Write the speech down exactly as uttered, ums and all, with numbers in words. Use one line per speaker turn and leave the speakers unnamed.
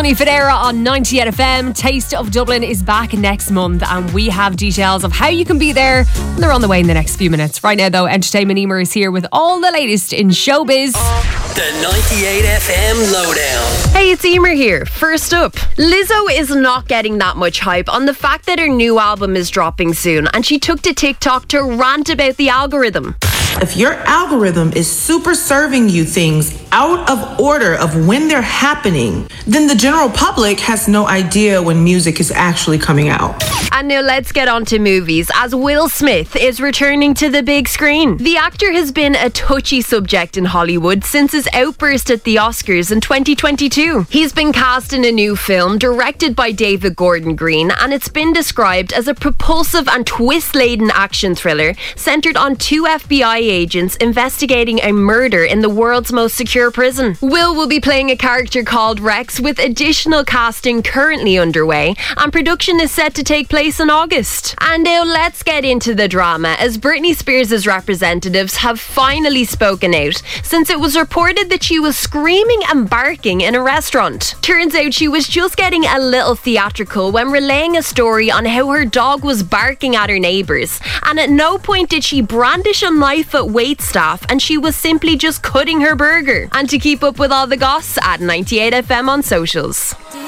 Sonny Fodera on ninety-eight F M. Taste of Dublin is back next month, and we have details of how you can be there. And they're on the way in the next few minutes. Right now, though, Entertainment Emer is here with all the latest in showbiz.
The ninety-eight F M Lowdown.
Hey, it's Emer here. First up, Lizzo is not getting that much hype on the fact that her new album is dropping soon, and she took to TikTok to rant about the algorithm.
If your algorithm is super serving you things out of order of when they're happening, then the general public has no idea when music is actually coming out.
And now let's get on to movies, as Will Smith is returning to the big screen. The actor has been a touchy subject in Hollywood since his outburst at the Oscars in twenty twenty-two. He's been cast in a new film directed by David Gordon Green, and it's been described as a propulsive and twist-laden action thriller centered on two F B I agents investigating a murder in the world's most secure prison. Will will be playing a character called Rex, with additional casting currently underway, and production is set to take place in August. And now let's get into the drama, as Britney Spears' representatives have finally spoken out since it was reported that she was screaming and barking in a restaurant. Turns out she was just getting a little theatrical when relaying a story on how her dog was barking at her neighbours, and at no point did she brandish a knife at waitstaff, and she was simply just cutting her burger. And to keep up with all the goss, at ninety-eight F M on socials.